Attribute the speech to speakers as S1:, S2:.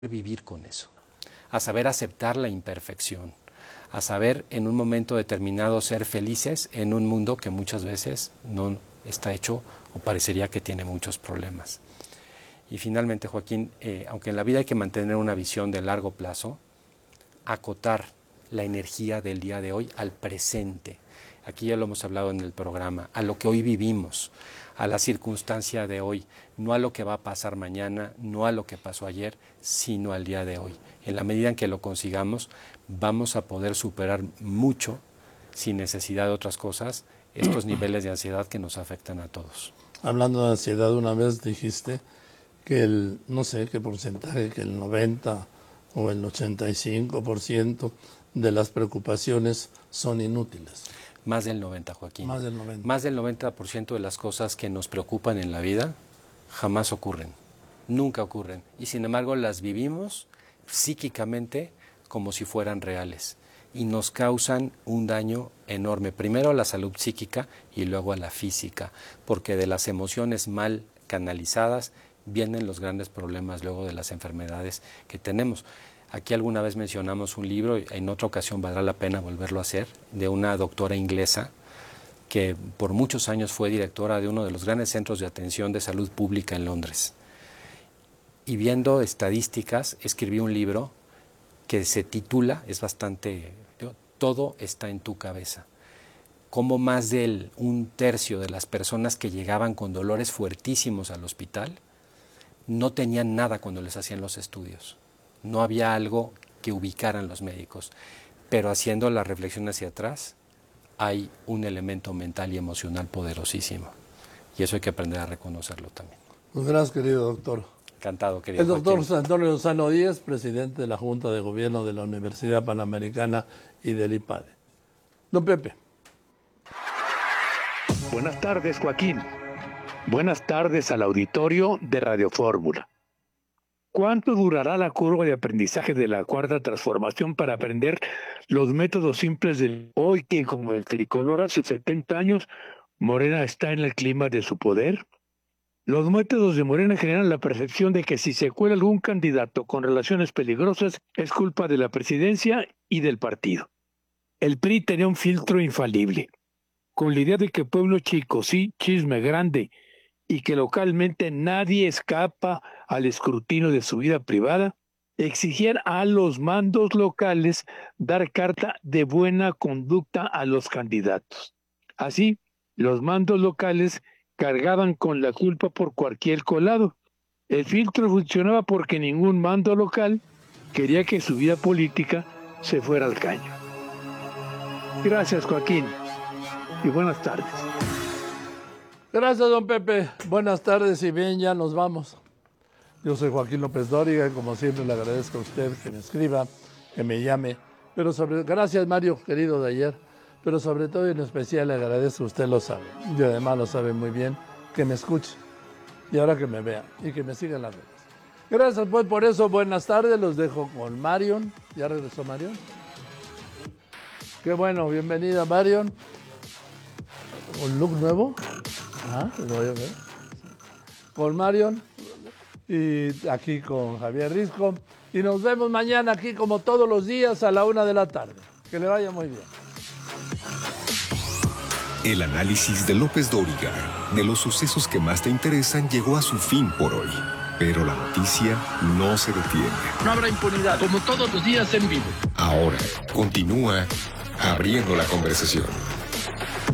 S1: vivir con eso, a saber aceptar la imperfección, a saber en un momento determinado ser felices en un mundo que muchas veces no está hecho o parecería que tiene muchos problemas. Y finalmente, Joaquín, aunque en la vida hay que mantener una visión de largo plazo, acotar la energía del día de hoy al presente. Aquí ya lo hemos hablado en el programa, a lo que hoy vivimos, a la circunstancia de hoy, no a lo que va a pasar mañana, no a lo que pasó ayer, sino al día de hoy. En la medida en que lo consigamos, vamos a poder superar mucho, sin necesidad de otras cosas, estos niveles de ansiedad que nos afectan a todos.
S2: Hablando de ansiedad, una vez dijiste que no sé qué porcentaje, que el 90 o el 85% de las preocupaciones son inútiles.
S1: Más del 90, Joaquín.
S2: Más del 90.
S1: Más del 90% de las cosas que nos preocupan en la vida jamás ocurren, nunca ocurren. Y sin embargo las vivimos psíquicamente como si fueran reales. Y nos causan un daño enorme, primero a la salud psíquica y luego a la física, porque de las emociones mal canalizadas vienen los grandes problemas luego de las enfermedades que tenemos. Aquí alguna vez mencionamos un libro, en otra ocasión valdrá la pena volverlo a hacer, de una doctora inglesa que por muchos años fue directora de uno de los grandes centros de atención de salud pública en Londres. Y viendo estadísticas, escribió un libro que se titula, es bastante, todo está en tu cabeza. Cómo más de un tercio de las personas que llegaban con dolores fuertísimos al hospital no tenían nada cuando les hacían los estudios. No había algo que ubicaran los médicos, pero haciendo la reflexión hacia atrás, hay un elemento mental y emocional poderosísimo. Y eso hay que aprender a reconocerlo también.
S2: Pues gracias, querido doctor.
S1: Encantado, querido
S2: El doctor
S1: Joaquín.
S2: Antonio Lozano Díez, presidente de la Junta de Gobierno de la Universidad Panamericana y del IPADE. Don Pepe.
S3: Buenas tardes, Joaquín. Buenas tardes al auditorio de Radio Fórmula. ¿Cuánto durará la curva de aprendizaje de la cuarta transformación para aprender los métodos simples de hoy que, como el tricolor hace 70 años, Morena está en el clima de su poder? Los métodos de Morena generan la percepción de que si se cuela algún candidato con relaciones peligrosas es culpa de la presidencia y del partido. El PRI tenía un filtro infalible, con la idea de que pueblo chico, sí, chisme grande, y que localmente nadie escapa al escrutinio de su vida privada, exigían a los mandos locales dar carta de buena conducta a los candidatos. Así, los mandos locales cargaban con la culpa por cualquier colado. El filtro funcionaba porque ningún mando local quería que su vida política se fuera al caño. Gracias, Joaquín, y buenas tardes.
S2: Gracias, don Pepe. Buenas tardes y bien, ya nos vamos. Yo soy Joaquín López Dóriga y como siempre le agradezco a usted que me escriba, que me llame. Gracias, Mario, querido de ayer. Pero sobre todo y en especial le agradezco, usted lo sabe. Y además lo sabe muy bien, que me escuche. Y ahora que me vea y que me siga en las redes. Gracias, pues, por eso. Buenas tardes. Los dejo con Marion. ¿Ya regresó Marion? Qué bueno. Bienvenida, Marion. ¿Un look nuevo? Lo voy a ver. Con Marion y aquí con Javier Risco. Y nos vemos mañana aquí como todos los días a la 1 de la tarde. Que le vaya muy bien.
S4: El análisis de López Dóriga de los sucesos que más te interesan llegó a su fin por hoy. Pero la noticia no se detiene.
S5: No habrá impunidad, como todos los días en vivo.
S4: Ahora continúa abriendo la conversación.